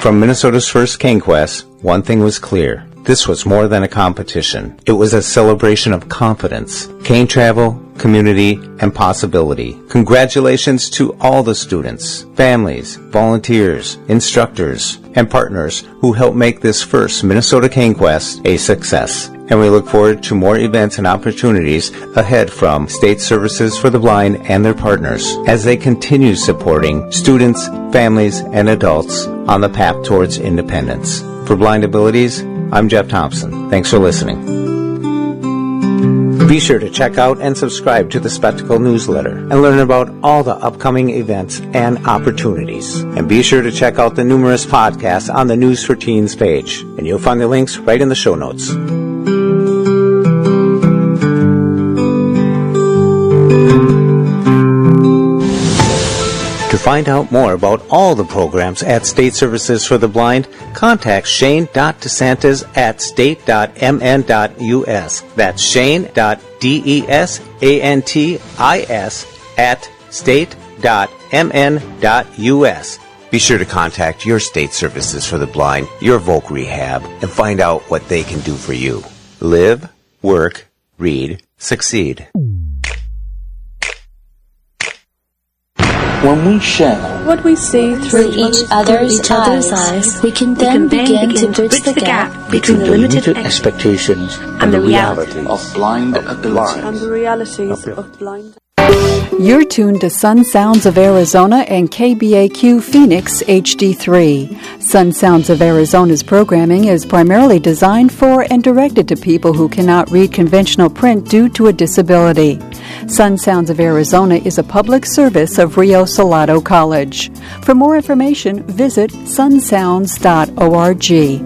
From Minnesota's first Cane Quest, one thing was clear. This was more than a competition. It was a celebration of confidence, cane travel, community, and possibility. Congratulations to all the students, families, volunteers, instructors, and partners who helped make this first Minnesota Cane Quest a success. And we look forward to more events and opportunities ahead from State Services for the Blind and their partners as they continue supporting students, families, and adults on the path towards independence. For Blind Abilities, I'm Jeff Thompson. Thanks for listening. Be sure to check out and subscribe to the Spectacle newsletter and learn about all the upcoming events and opportunities. And be sure to check out the numerous podcasts on the News for Teens page. And you'll find the links right in the show notes. To find out more about all the programs at State Services for the Blind, contact Shane.DeSantis at state.mn.us. That's Shane.DeSantis at state.mn.us. Be sure to contact your State Services for the Blind, your Voc Rehab, and find out what they can do for you. Live, work, read, succeed. When we share what we see through each other's eyes, we can then begin to bridge the gap between the limited expectations and the reality of blind ability. And the realities of blind. You're tuned to Sun Sounds of Arizona and KBAQ Phoenix HD3. Sun Sounds of Arizona's programming is primarily designed for and directed to people who cannot read conventional print due to a disability. Sun Sounds of Arizona is a public service of Rio Salado College. For more information, visit sunsounds.org.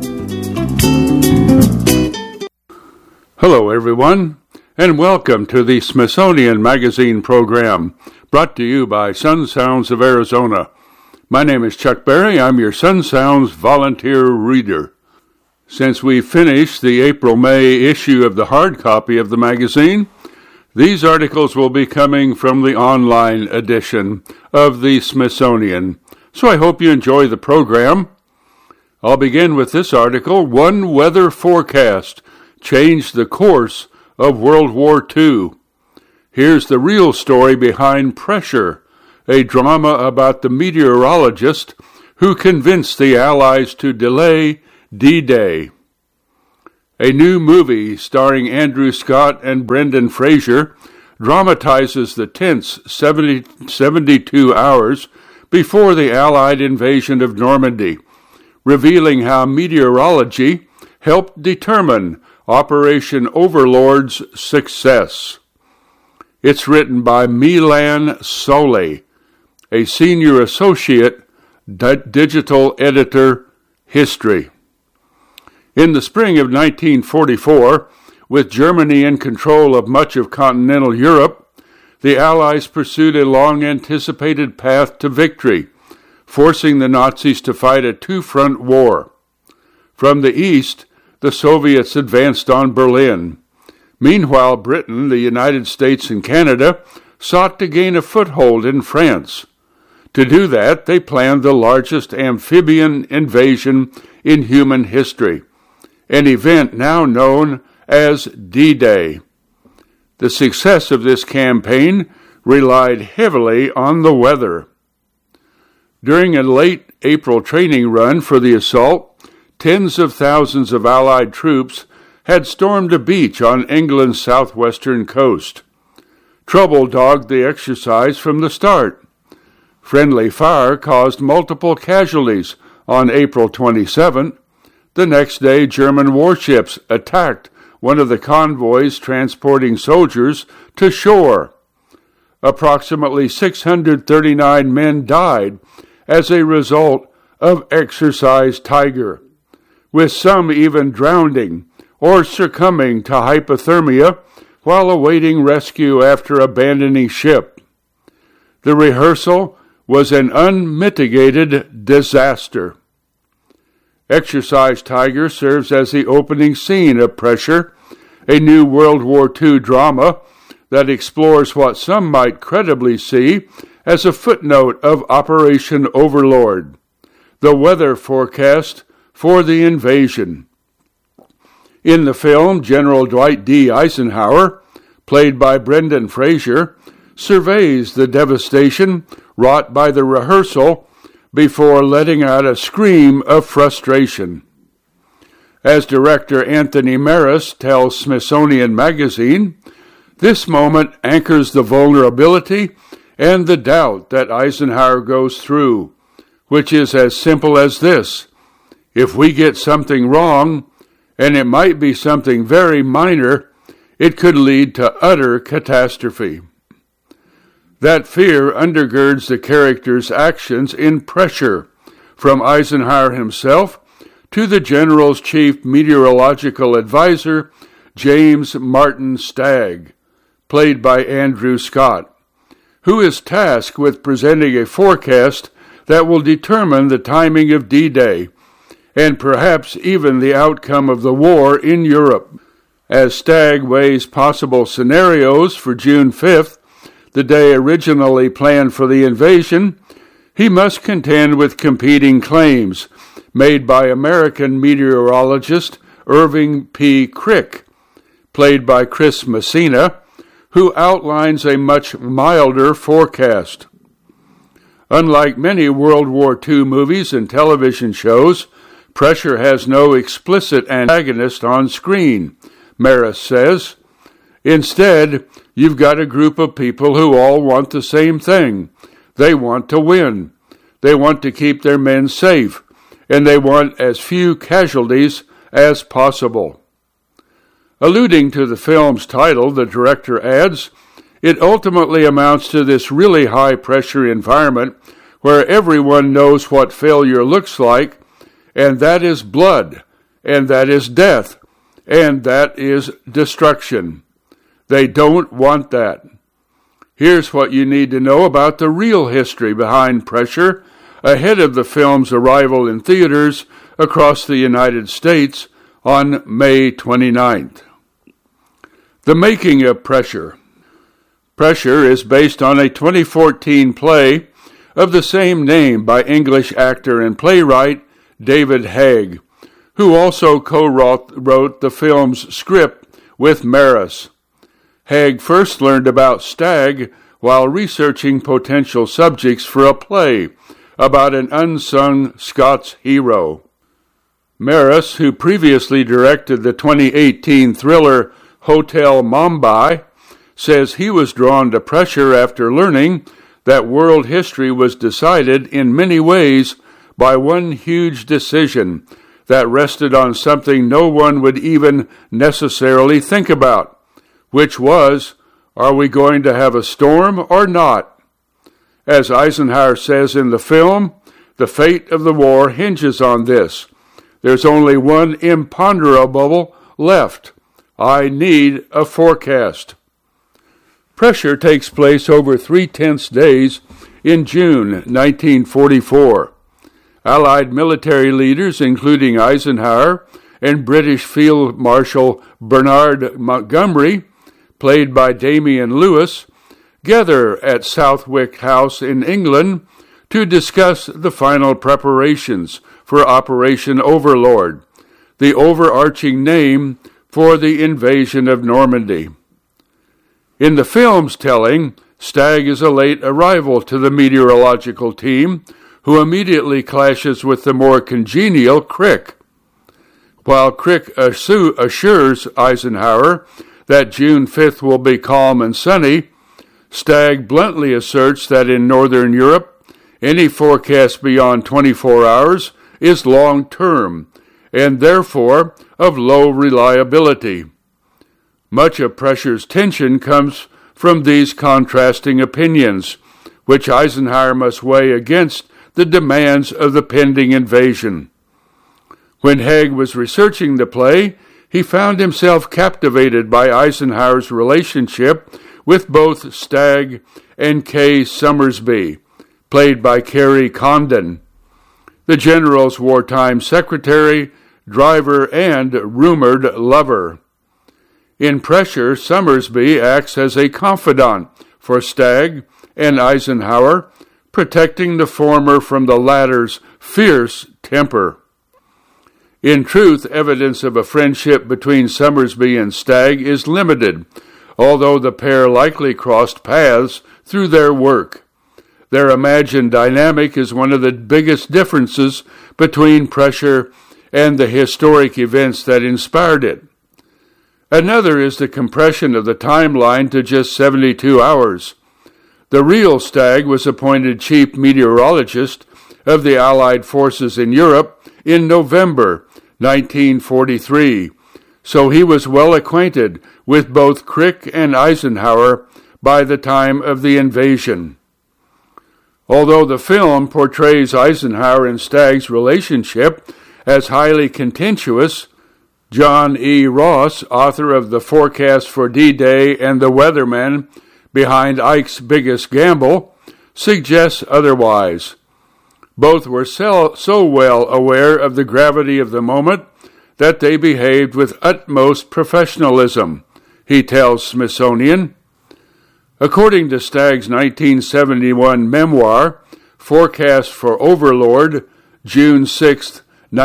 Hello, everyone, and welcome to the Smithsonian Magazine program, brought to you by Sun Sounds of Arizona. My name is Chuck Berry. I'm your Sun Sounds volunteer reader. Since we finished the April-May issue of the hard copy of the magazine, these articles will be coming from the online edition of the Smithsonian, so I hope you enjoy the program. I'll begin with this article, One Weather Forecast Changed the Course of World War II. Here's the real story behind Pressure, a drama about the meteorologist who convinced the Allies to delay D-Day. A new movie starring Andrew Scott and Brendan Fraser dramatizes the tense 72 hours before the Allied invasion of Normandy, revealing how meteorology helped determine Operation Overlord's success. It's written by Milan Solé, a senior associate digital editor, History. In the spring of 1944, with Germany in control of much of continental Europe, the Allies pursued a long-anticipated path to victory, forcing the Nazis to fight a two-front war. From the east, the Soviets advanced on Berlin. Meanwhile, Britain, the United States, and Canada sought to gain a foothold in France. To do that, they planned the largest amphibian invasion in human history, an event now known as D-Day. The success of this campaign relied heavily on the weather. During a late April training run for the assault, tens of thousands of Allied troops had stormed a beach on England's southwestern coast. Trouble dogged the exercise from the start. Friendly fire caused multiple casualties on April 27th. The next day, German warships attacked one of the convoys transporting soldiers to shore. Approximately 639 men died as a result of Exercise Tiger, with some even drowning or succumbing to hypothermia while awaiting rescue after abandoning ship. The rehearsal was an unmitigated disaster. Exercise Tiger serves as the opening scene of Pressure, a new World War II drama that explores what some might credibly see as a footnote of Operation Overlord. the weather forecast for the invasion. In the film, General Dwight D. Eisenhower, played by Brendan Fraser, surveys the devastation wrought by the rehearsal before letting out a scream of frustration. As director Anthony Maris tells Smithsonian Magazine, this moment anchors the vulnerability and the doubt that Eisenhower goes through, which is as simple as this: if we get something wrong, and it might be something very minor, it could lead to utter catastrophe. That fear undergirds the character's actions in Pressure, from Eisenhower himself to the general's chief meteorological advisor, James Martin Stagg, played by Andrew Scott, who is tasked with presenting a forecast that will determine the timing of D-Day, and perhaps even the outcome of the war in Europe. As Stagg weighs possible scenarios for June 5th, the day originally planned for the invasion, he must contend with competing claims made by American meteorologist Irving P. Crick, played by Chris Messina, who outlines a much milder forecast. Unlike many World War II movies and television shows, Pressure has no explicit antagonist on screen, Maris says. Instead, you've got a group of people who all want the same thing. They want to win. They want to keep their men safe, and they want as few casualties as possible. Alluding to the film's title, the director adds, it ultimately amounts to this really high-pressure environment where everyone knows what failure looks like, and that is blood, and that is death, and that is destruction. They don't want that. Here's what you need to know about the real history behind Pressure ahead of the film's arrival in theaters across the United States on May 29th. The making of Pressure. Pressure is based on a 2014 play of the same name by English actor and playwright David Haig, who also co-wrote the film's script with Maris. Haig first learned about Stagg while researching potential subjects for a play about an unsung Scots hero. Maris, who previously directed the 2018 thriller Hotel Mumbai, says he was drawn to Pressure after learning that world history was decided in many ways by one huge decision that rested on something no one would even necessarily think about, which was, are we going to have a storm or not? As Eisenhower says in the film, the fate of the war hinges on this. There's only one imponderable left. I need a forecast. Pressure takes place over 3/10 days in June 1944. Allied military leaders, including Eisenhower and British Field Marshal Bernard Montgomery, played by Damian Lewis, gather at Southwick House in England to discuss the final preparations for Operation Overlord, the overarching name for the invasion of Normandy. In the film's telling, Stagg is a late arrival to the meteorological team, who immediately clashes with the more congenial Crick. While Crick assures Eisenhower that June 5th will be calm and sunny, Stagg bluntly asserts that in Northern Europe, any forecast beyond 24 hours is long-term, and therefore of low reliability. Much of Pressure's tension comes from these contrasting opinions, which Eisenhower must weigh against the demands of the pending invasion. When Haig was researching the play, he found himself captivated by Eisenhower's relationship with both Stagg and Kay Summersby, played by Carrie Condon, the general's wartime secretary, driver, and rumored lover. In Pressure, Summersby acts as a confidant for Stagg and Eisenhower, protecting the former from the latter's fierce temper. In truth, evidence of a friendship between Summersby and Stagg is limited, although the pair likely crossed paths through their work. Their imagined dynamic is one of the biggest differences between Pressure and the historic events that inspired it. Another is the compression of the timeline to just 72 hours. The real Stagg was appointed chief meteorologist of the Allied forces in Europe in November 1943, so he was well acquainted with both Crick and Eisenhower by the time of the invasion. Although the film portrays Eisenhower and Stagg's relationship as highly contentious, John E. Ross, author of The Forecast for D-Day and The Weatherman Behind Ike's Biggest Gamble, suggests otherwise. Both were so well aware of the gravity of the moment that they behaved with utmost professionalism, he tells Smithsonian. According to Stagg's 1971 memoir, Forecast for Overlord, June 6,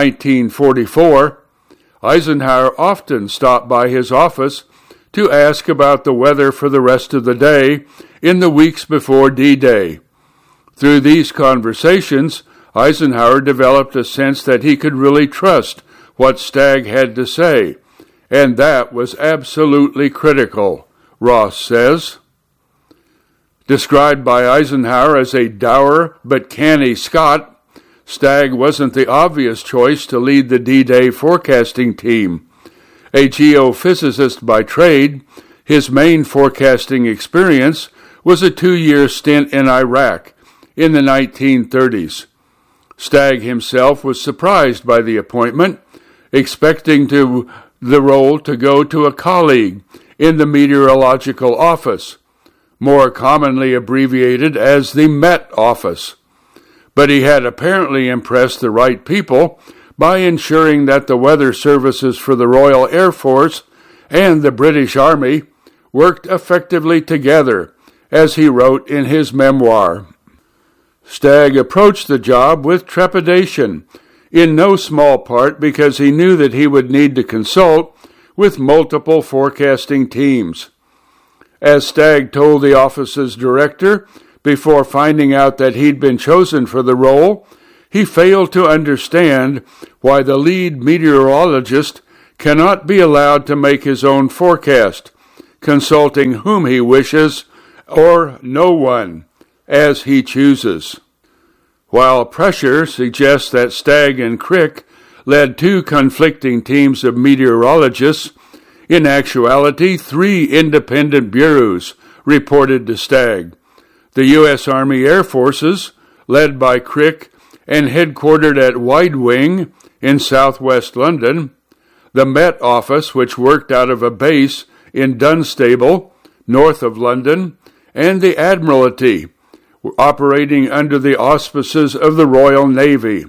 1944, Eisenhower often stopped by his office to ask about the weather for the rest of the day in the weeks before D-Day. Through these conversations, Eisenhower developed a sense that he could really trust what Stagg had to say, and that was absolutely critical, Ross says. Described by Eisenhower as a dour but canny Scot, Stagg wasn't the obvious choice to lead the D-Day forecasting team. A geophysicist by trade, his main forecasting experience was a 2-year stint in Iraq in the 1930s. Stagg himself was surprised by the appointment, expecting the role to go to a colleague in the meteorological office, more commonly abbreviated as the Met Office. But he had apparently impressed the right people by ensuring that the weather services for the Royal Air Force and the British Army worked effectively together, as he wrote in his memoir. Stagg approached the job with trepidation, in no small part because he knew that he would need to consult with multiple forecasting teams. As Stagg told the office's director before finding out that he'd been chosen for the role, he failed to understand why the lead meteorologist cannot be allowed to make his own forecast, consulting whom he wishes or no one, as he chooses. While Pressure suggests that Stagg and Crick led 2 conflicting teams of meteorologists, in actuality 3 independent bureaus reported to Stagg. The U.S. Army Air Forces, led by Crick and headquartered at Wide Wing in southwest London, the Met Office, which worked out of a base in Dunstable, north of London, and the Admiralty, operating under the auspices of the Royal Navy.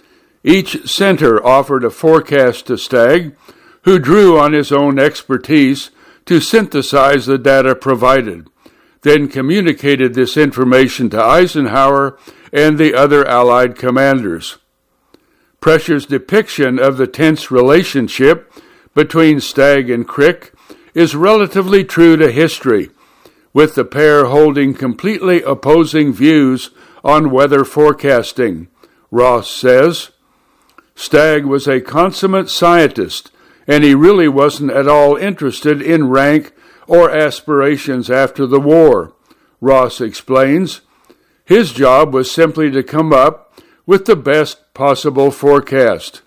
Each center offered a forecast to Stagg, who drew on his own expertise to synthesize the data provided, then communicated this information to Eisenhower and the other Allied commanders. Pressure's depiction of the tense relationship between Stagg and Crick is relatively true to history, with the pair holding completely opposing views on weather forecasting, Ross says. Stagg was a consummate scientist, and he really wasn't at all interested in rank or aspirations after the war, Ross explains. His job was simply to come up with the best possible forecast.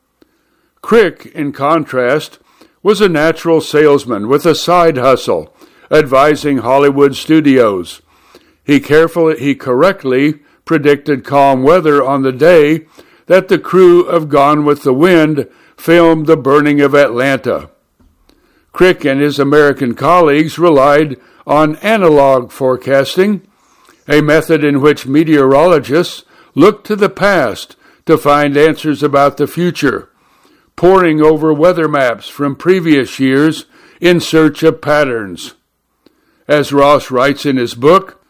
Crick, in contrast, was a natural salesman with a side hustle, advising Hollywood studios. He correctly predicted calm weather on the day that the crew of Gone with the Wind filmed the burning of Atlanta. Crick and his American colleagues relied on analog forecasting, a method in which meteorologists looked to the past to find answers about the future, poring over weather maps from previous years in search of patterns. As Ross writes in his book,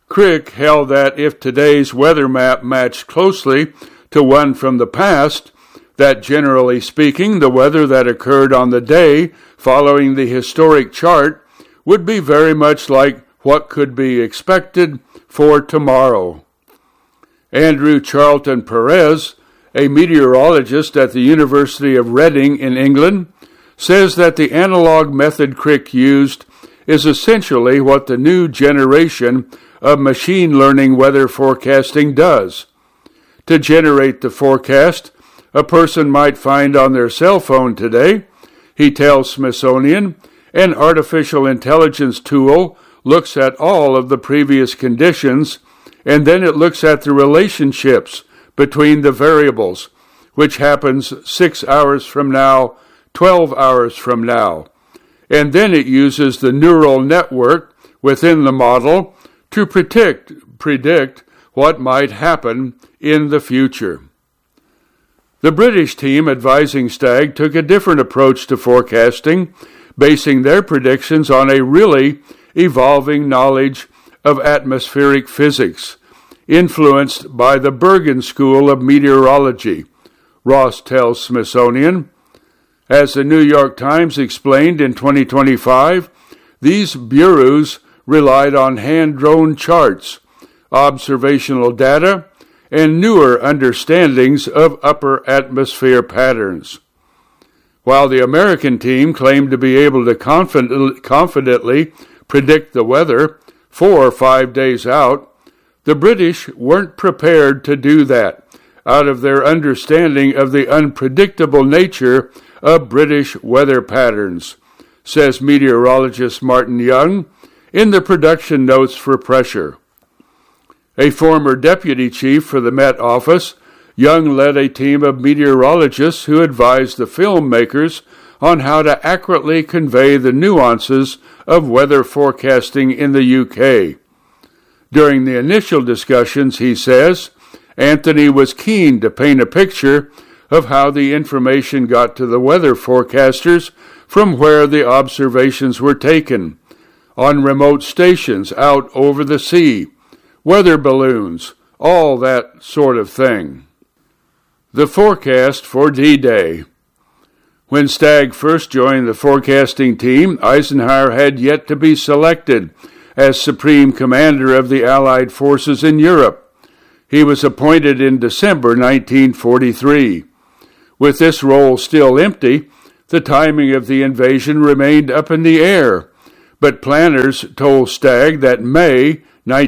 Crick held that if today's weather map matched closely to one from the past, that generally speaking, the weather that occurred on the day following the historic chart would be very much like what could be expected for tomorrow. Andrew Charlton Perez, a meteorologist at the University of Reading in England, says that the analog method Crick used is essentially what the new generation of machine learning weather forecasting does. To generate the forecast, a person might find on their cell phone today, he tells Smithsonian, an artificial intelligence tool looks at all of the previous conditions, and then it looks at the relationships between the variables, which happens 6 hours from now, 12 hours from now. And then it uses the neural network within the model to predict what might happen in the future. The British team advising Stagg took a different approach to forecasting, basing their predictions on a really evolving knowledge of atmospheric physics, influenced by the Bergen School of Meteorology, Ross tells Smithsonian. As the New York Times explained in 2025, these bureaus relied on hand-drawn charts, observational data, and newer understandings of upper atmosphere patterns. While the American team claimed to be able to confidently predict the weather 4 or 5 days out, the British weren't prepared to do that out of their understanding of the unpredictable nature of British weather patterns, says meteorologist Martin Young in the production notes for Pressure. A former deputy chief for the Met Office, Young led a team of meteorologists who advised the filmmakers on how to accurately convey the nuances of weather forecasting in the UK. During the initial discussions, he says, Anthony was keen to paint a picture of how the information got to the weather forecasters from where the observations were taken, on remote stations out over the sea, weather balloons, all that sort of thing. The forecast for D-Day. When Stagg first joined the forecasting team, Eisenhower had yet to be selected as Supreme Commander of the Allied forces in Europe. He was appointed in December 1943. With this role still empty, the timing of the invasion remained up in the air, but planners told Stagg that May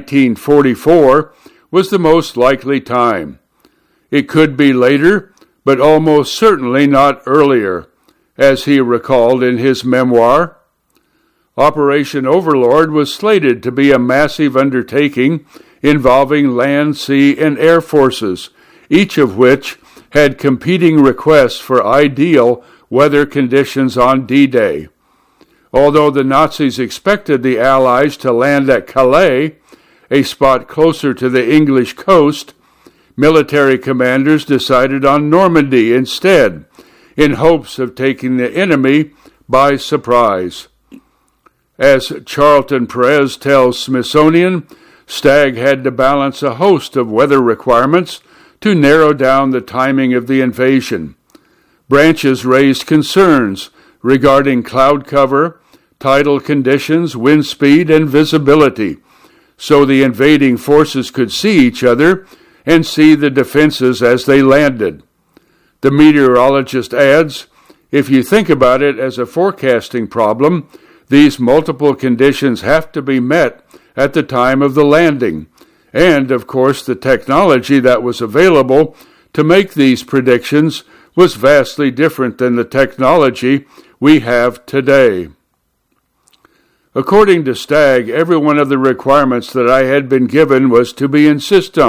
1944 was the most likely time. It could be later, but almost certainly not earlier, as he recalled in his memoir. Operation Overlord was slated to be a massive undertaking involving land, sea, and air forces, each of which had competing requests for ideal weather conditions on D-Day. Although the Nazis expected the Allies to land at Calais, a spot closer to the English coast, military commanders decided on Normandy instead, in hopes of taking the enemy by surprise. As Charlton Perez tells Smithsonian, Stagg had to balance a host of weather requirements to narrow down the timing of the invasion. Branches raised concerns regarding cloud cover, tidal conditions, wind speed, and visibility, so the invading forces could see each other and see the defenses as they landed. The meteorologist adds, if you think about it as a forecasting problem, these multiple conditions have to be met at the time of the landing, and, of course, the technology that was available to make these predictions was vastly different than the technology we have today. According to Stagg, every one of the requirements that I had been given was to be insisted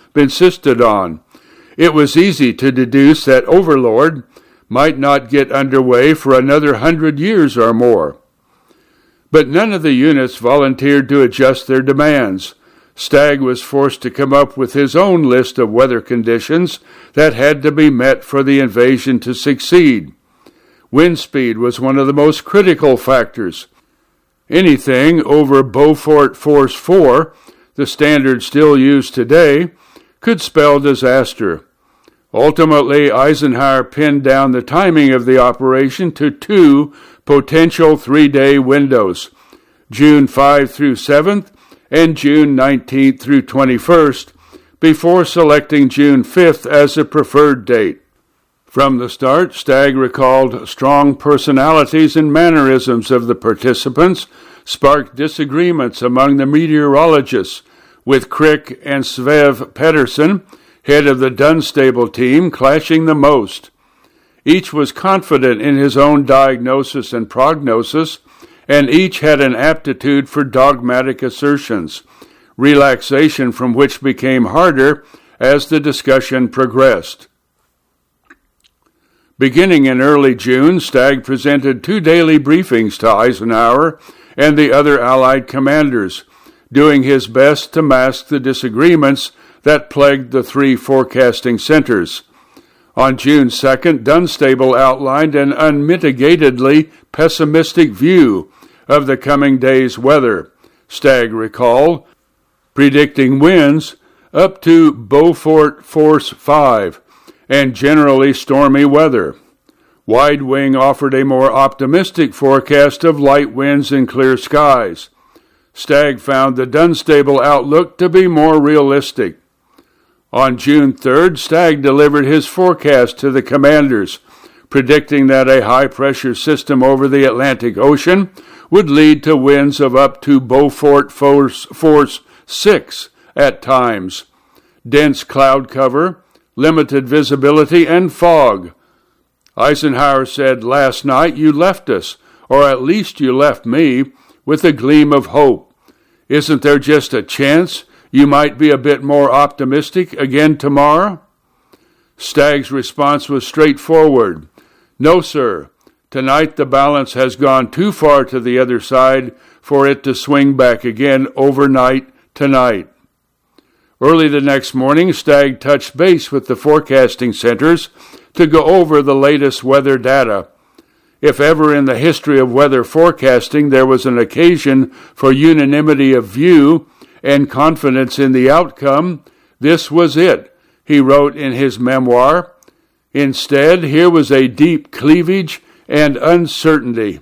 on. It was easy to deduce that Overlord might not get underway for another 100 years or more. But none of the units volunteered to adjust their demands. Stagg was forced to come up with his own list of weather conditions that had to be met for the invasion to succeed. Wind speed was one of the most critical factors. Anything over Beaufort Force 4, the standard still used today, could spell disaster. Ultimately, Eisenhower pinned down the timing of the operation to 2 potential 3-day windows, June 5 through 7th and June 19th through 21st, before selecting June 5th as a preferred date. From the start, Stagg recalled strong personalities and mannerisms of the participants sparked disagreements among the meteorologists, with Crick and Svev Pedersen, head of the Dunstable team, clashing the most. Each was confident in his own diagnosis and prognosis, and each had an aptitude for dogmatic assertions, relaxation from which became harder as the discussion progressed. Beginning in early June, Stagg presented 2 daily briefings to Eisenhower and the other Allied commanders, doing his best to mask the disagreements that plagued the 3 forecasting centers. On June 2nd, Dunstable outlined an unmitigatedly pessimistic view of the coming day's weather, Stagg recalled, predicting winds up to Beaufort Force 5 and generally stormy weather. Wide Wing offered a more optimistic forecast of light winds and clear skies. Stagg found the Dunstable outlook to be more realistic. On June 3rd, Stagg delivered his forecast to the commanders, predicting that a high-pressure system over the Atlantic Ocean would lead to winds of up to Beaufort Force 6 at times, dense cloud cover, limited visibility, and fog. Eisenhower said, "Last night you left us, or at least you left me, with a gleam of hope. Isn't there just a chance you might be a bit more optimistic again tomorrow?" Stagg's response was straightforward. "No, sir. Tonight the balance has gone too far to the other side for it to swing back again overnight tonight." Early the next morning, Stagg touched base with the forecasting centers to go over the latest weather data. If ever in the history of weather forecasting there was an occasion for unanimity of view and confidence in the outcome, this was it, he wrote in his memoir. Instead, here was a deep cleavage and uncertainty.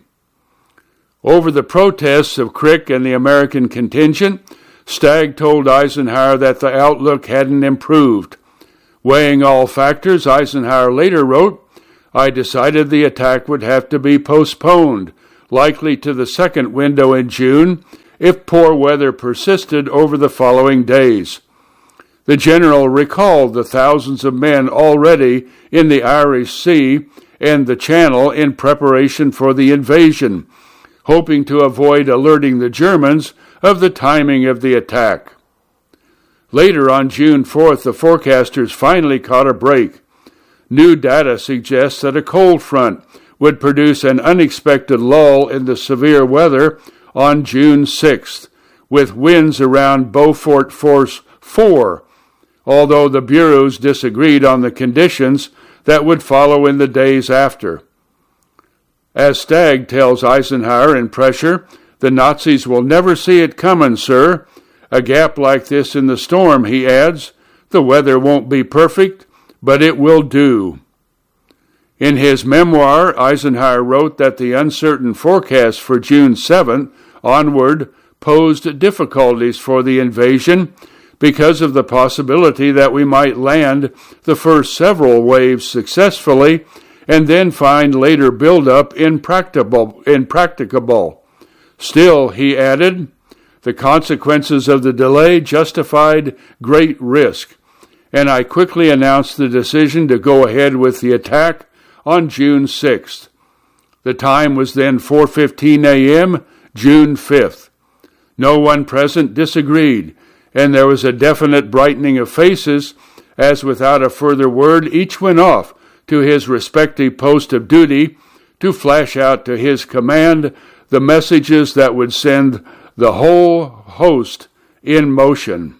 Over the protests of Crick and the American contingent, Stagg told Eisenhower that the outlook hadn't improved. Weighing all factors, Eisenhower later wrote, "I decided the attack would have to be postponed, likely to the second window in June, if poor weather persisted over the following days." The general recalled the thousands of men already in the Irish Sea and the Channel in preparation for the invasion, hoping to avoid alerting the Germans of the timing of the attack. Later on June 4th, the forecasters finally caught a break. New data suggests that a cold front would produce an unexpected lull in the severe weather on June 6th, with winds around Beaufort Force 4, although the bureaus disagreed on the conditions that would follow in the days after. As Stagg tells Eisenhower in Pressure, "The Nazis will never see it coming, sir. A gap like this in the storm," he adds, "the weather won't be perfect, but it will do." In his memoir, Eisenhower wrote that the uncertain forecast for June 7th onward posed difficulties for the invasion because of the possibility that we might land the first several waves successfully and then find later buildup impracticable. Still, he added, the consequences of the delay justified great risk, and I quickly announced the decision to go ahead with the attack on June 6th. The time was then 4:15 a.m., June 5th. No one present disagreed, and there was a definite brightening of faces as without a further word each went off to his respective post of duty to flash out to his command the messages that would send the whole host in motion.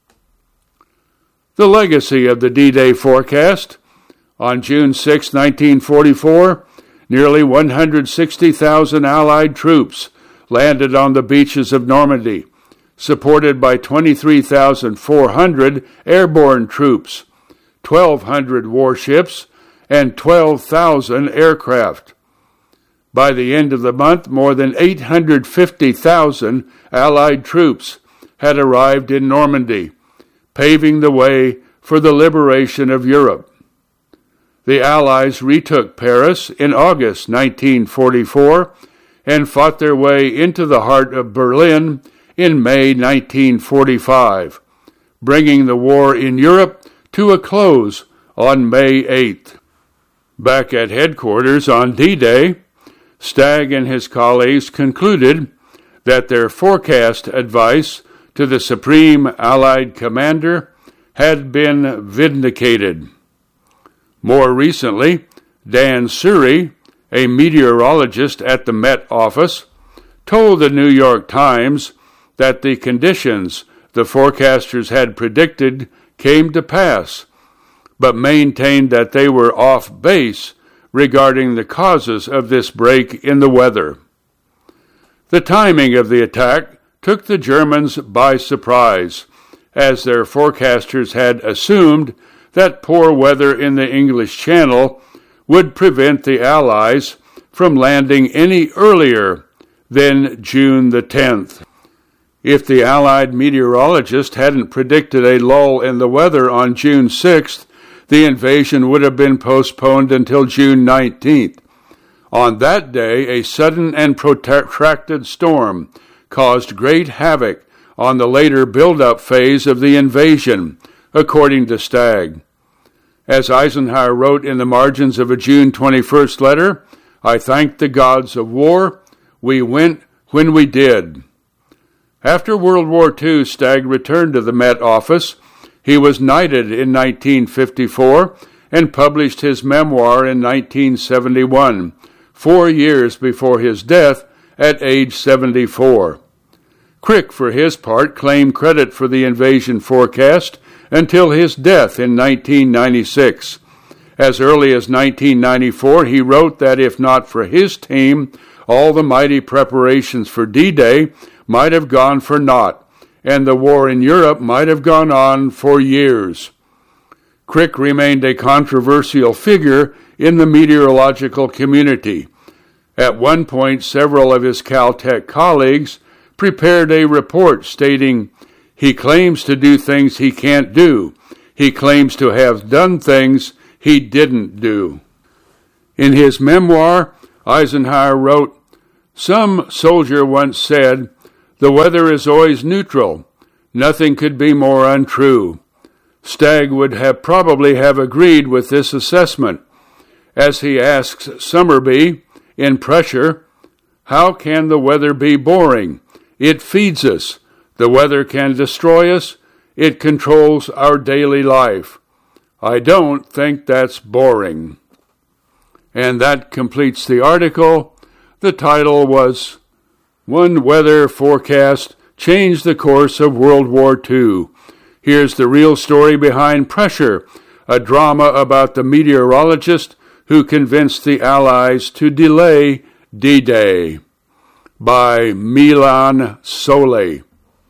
The legacy of the D-Day forecast. On June 6, 1944, nearly 160,000 Allied troops landed on the beaches of Normandy, supported by 23,400 airborne troops, 1,200 warships, and 12,000 aircraft. By the end of the month, more than 850,000 Allied troops had arrived in Normandy, paving the way for the liberation of Europe. The Allies retook Paris in August 1944 and fought their way into the heart of Berlin in May 1945, bringing the war in Europe to a close on May 8th. Back at headquarters on D-Day, Stagg and his colleagues concluded that their forecast advice to the Supreme Allied Commander had been vindicated. More recently, Dan Surrey, a meteorologist at the Met Office, told the New York Times that the conditions the forecasters had predicted came to pass, but maintained that they were off base regarding the causes of this break in the weather. The timing of the attack took the Germans by surprise, as their forecasters had assumed that poor weather in the English Channel would prevent the Allies from landing any earlier than June the 10th. If the Allied meteorologist hadn't predicted a lull in the weather on June 6th, the invasion would have been postponed until June 19th. On that day, a sudden and protracted storm caused great havoc on the later build-up phase of the invasion, according to Stagg. As Eisenhower wrote in the margins of a June 21st letter, "I thank the gods of war. We went when we did." After World War II, Stagg returned to the Met Office. He was knighted in 1954 and published his memoir in 1971, 4 years before his death at age 74. Crick, for his part, claimed credit for the invasion forecast until his death in 1996. As early as 1994, he wrote that if not for his team, all the mighty preparations for D-Day might have gone for naught, and the war in Europe might have gone on for years. Crick remained a controversial figure in the meteorological community. At one point, several of his Caltech colleagues prepared a report stating, "He claims to do things he can't do. He claims to have done things he didn't do." In his memoir, Eisenhower wrote, "Some soldier once said, 'The weather is always neutral.' Nothing could be more untrue." Stagg would probably have agreed with this assessment, as he asks Summerby in Pressure, "How can the weather be boring? It feeds us. The weather can destroy us. It controls our daily life. I don't think that's boring." And that completes the article. The title was "One Weather Forecast Changed the Course of World War II." Here's the real story behind Pressure, a drama about the meteorologist who convinced the Allies to delay D-Day, by Milan Sole.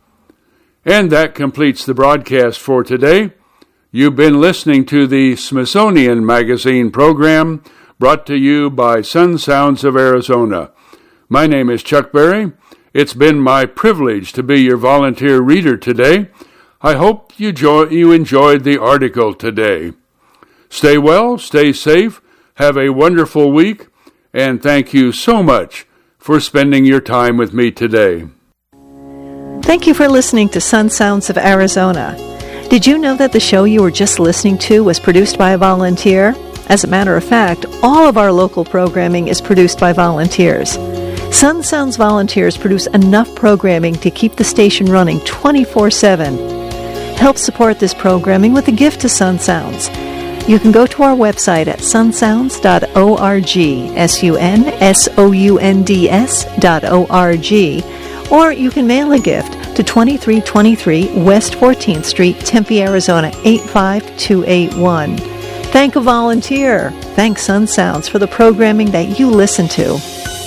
And that completes the broadcast for today. You've been listening to the Smithsonian Magazine program, brought to you by Sun Sounds of Arizona. My name is Chuck Berry. It's been my privilege to be your volunteer reader today. I hope you enjoyed the article today. Stay well, stay safe, have a wonderful week, and thank you so much for spending your time with me today. Thank you for listening to Sun Sounds of Arizona. Did you know that the show you were just listening to was produced by a volunteer? As a matter of fact, all of our local programming is produced by volunteers. Sun Sounds volunteers produce enough programming to keep the station running 24/7. Help support this programming with a gift to Sun Sounds. You can go to our website at sunsounds.org, sunsounds.org, or you can mail a gift to 2323 West 14th Street, Tempe, Arizona 85281. Thank a volunteer. Thank Sun Sounds for the programming that you listen to.